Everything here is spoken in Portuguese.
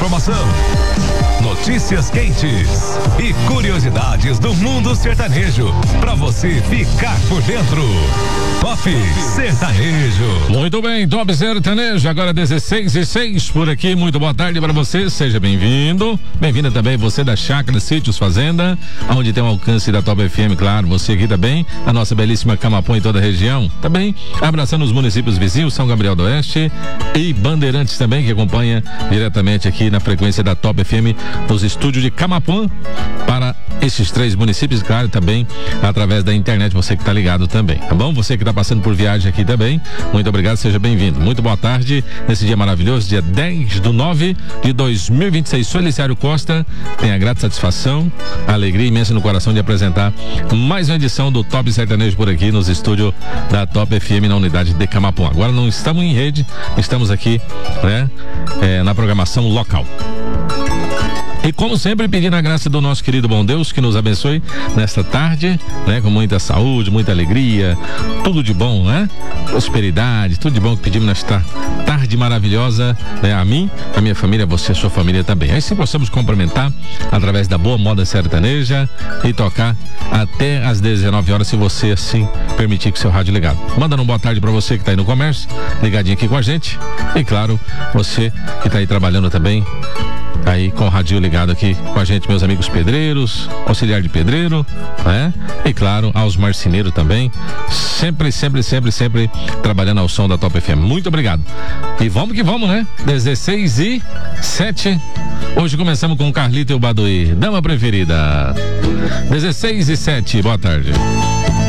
informação, notícias quentes e curiosidades do mundo sertanejo, pra você ficar por dentro. Top Sertanejo. Muito bem, Top Sertanejo, agora 16:06 por aqui. Muito boa tarde para você, seja bem-vindo. Bem-vinda também você da Chácara, Sítios, Fazenda, onde tem um alcance da Top FM, claro, você aqui também, a nossa belíssima Camapuã em toda a região, também abraçando os municípios vizinhos, São Gabriel do Oeste e Bandeirantes também, que acompanha diretamente aqui na frequência da Top FM, nos estúdios de Camapuã, para esses 3 municípios, claro, também através da internet, você que tá ligado também, tá bom? Você que tá passando por viagem aqui também, muito obrigado, seja bem-vindo. Muito boa tarde, nesse dia maravilhoso, dia 10/9/2026. Sou Eliciário Costa, tenho a grata satisfação, a alegria imensa no coração de apresentar mais uma edição do Top Sertanejo por aqui nos estúdios da Top FM na unidade de Camapuã. Agora não estamos em rede, estamos aqui, né, na programação local. E como sempre, pedindo a graça do nosso querido bom Deus que nos abençoe nesta tarde, né? Com muita saúde, muita alegria, tudo de bom, né? Prosperidade, tudo de bom que pedimos nesta tarde maravilhosa, né? A mim, a minha família, a você, a sua família também. Aí sim possamos complementar através da boa moda sertaneja e tocar até às 19 horas, se você assim permitir, com seu rádio ligado. Mandando uma boa tarde para você que tá aí no comércio, ligadinho aqui com a gente. E claro, você que tá aí trabalhando também, aí com o rádio ligado aqui com a gente, meus amigos pedreiros, auxiliar de pedreiro, né? E claro, aos marceneiros também, sempre trabalhando ao som da Top FM. Muito obrigado. E vamos que vamos, né? 16:07. Hoje começamos com o Carlito e o Baduí, dama preferida. 16:07, boa tarde.